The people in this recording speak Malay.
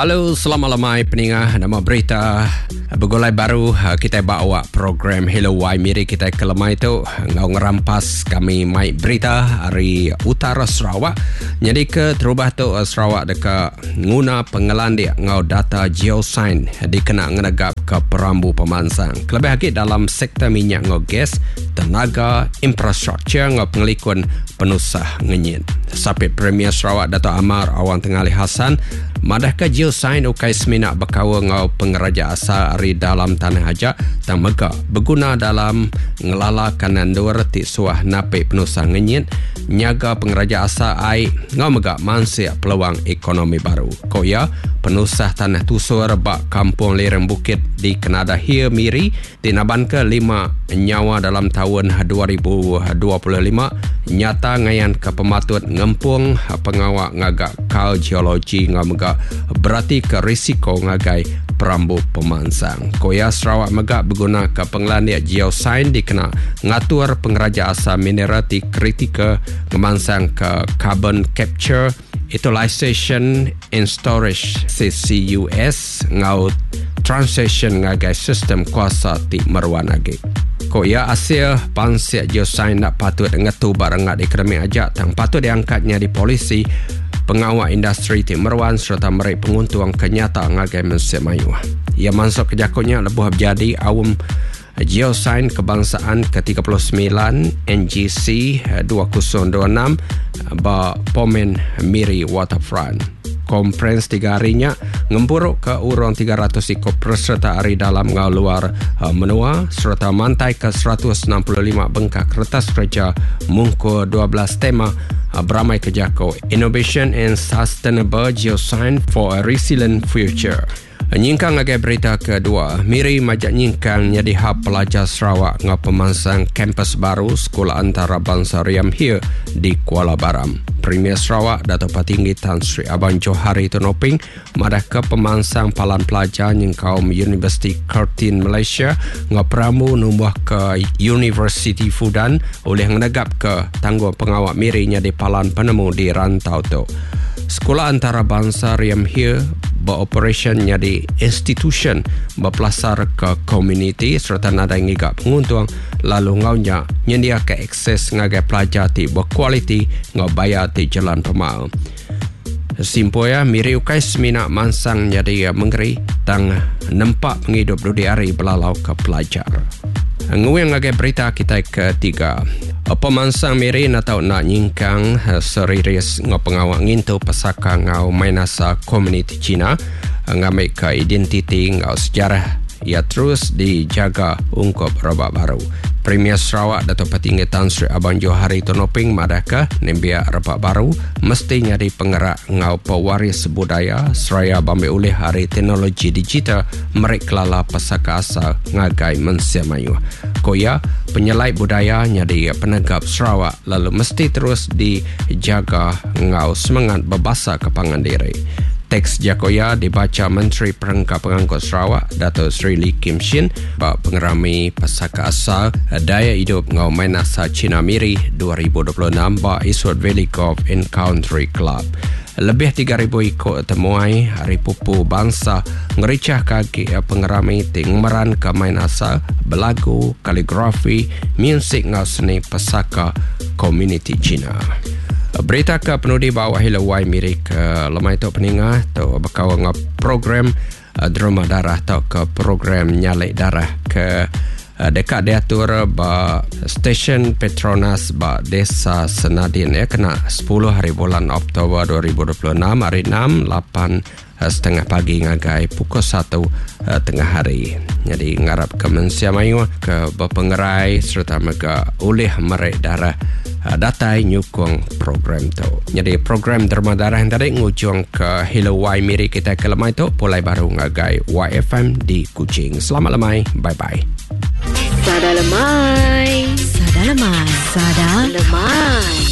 Halo, selamat lemai peningah nama berita bergolai baru kita bawa program Hello Wai Miri kita ke lemai tu ngau ngerampas kami mai berita hari utara Sarawak. Jadi ke terubah tu Sarawak dekat guna pengelan dia ngau data geoscience dikena ngenegap ke perambu pemansang. Kelebih lagi dalam sektor minyak ngau gas, tenaga, infrastruktur ngau pengelikun penusah ngenyit. Sapit Premier Sarawak Dato' Amar Awang Tengali Hassan madah ke geoscience ukai semina berkawa ngau pengeraja asal ari dalam tanah hajak tang mega berguna dalam ngelala kanan dua retik suah nape penusah ngenyit nyaga pengeraja asal ai ngau mega mansia peluang ekonomi baru. Koya penusah tanah tusur bak kampung lereng bukit di Kenada Hia Miri dinaban ke 5 nyawa dalam tahun 2025 nyata ngayan ke pematut ngempung pengawak ngagak kal geologi ngamega berarti ke risiko ngagai perambu pemansang. Koya Sarawak megak berguna ke pengelandia geoscience dikena ngatur pengeraja asal minerati kritika ngemansang ke carbon capture, utilization and storage CCUS ngau transition ngagai sistem kuasa ti meruan lagi. Koya Asia pansia geoscience nak patut ngatu barangat ekonomi ajak tang patut diangkatnya di polisi pengawal industri ti meruan serta merek penguntung kenyata ngagai Malaysia Mayu. Ia masuk kejakutnya lebuh jadi awam geoscience kebangsaan ke-39 NGC 2026 ba Pomen Miri Waterfront. Konferensi 3 harinya ngempuruk ke urang 300 ikut peserta hari dalam ngau luar menua serta mantai ke 165 bengkak kertas kerja mungku 12 tema beramai kejako Innovation and Sustainable Geoscience for a Resilient Future. Nyingkang lagi berita kedua, Miri majak nyingkang jadi hub pelajar Sarawak ngau pemansang kampus baru Sekolah Antarabangsa Riam Hia di Kuala Baram. Premier Sarawak Dato' Patinggi Tan Sri Abang Johari Tunoping madah ke pemansang palan pelajar nyingkau Universiti Curtin Malaysia ngau peramu numbuh ke University Fudan oleh menegap ke tanggung pengawak Miri nyadi palan penemu di rantau tu. Sekolah Antarabangsa Riam Hia beroperasi jadi institution berpelasar ke komuniti serta nada ngigap penguntung lalu ngaunya nyendia ke akses ngagai pelajar ti berkualiti ngau bayar ti jalan pemal. Simpoya Miri ukai semina mansang jadi mengeri tang nempak penghidup dudi hari belalau ke pelajar. Nguang ngagai berita kita ketiga. Pemansang Miri natau nak nyingkang serius ngau pengawak ngintu pesaka ngau mainasa komuniti Cina ngamai ke identiti ngau sejarah ia terus dijaga ungkup robak baru. Premier Sarawak Dato' Patinggi Tan Sri Abang Johari Tunoping madaka nembia robak baru mesti nyari penggerak ngau pewaris budaya seraya bambil oleh hari teknologi digital merek kelala pesaka asal ngagai Malaysia Mayu. Koya penyelai budaya nyari penegap Sarawak lalu mesti terus dijaga ngau semangat berbahasa kepangan diri. Teks Jakoya dibaca Menteri Perangkat Pengangkut Sarawak Dato' Sri Lee Kim Shin bak pengerami pesaka asal daya hidup ngau mainasa Cina Miri 2026 bak Eastwood Valley Golf and Country Club. Lebih 3,000 ikut temuai hari pupu bangsa ngericah kaki pengerami tingmeran ke mainasa belagu, kaligrafi, musik ngau seni pesaka komuniti Cina. Berita ke penudi bawah Hello Wai Miri ke lemai tok peningah atau berkawa ngau program drama darah atau ke program nyalek darah ke dekat diatur ba stesen Petronas ba Desa Senadin kena 10 hari bulan Oktober 2026 hari 6 8:30 pagi ngagai pukul 1 tengah hari. Jadi ngarap ke Malaysia Mayu ke berpengerai serta mega oleh merek darah datai nyukung program tu. Jadi program derma darah yang tadi ngujung ke Hello Wai Miri kita ke lemai tu pulai baru ngagai YFM di Kuching. Selamat lemai. Bye-bye. Sada lemai. Sada lemai. Sada lemai.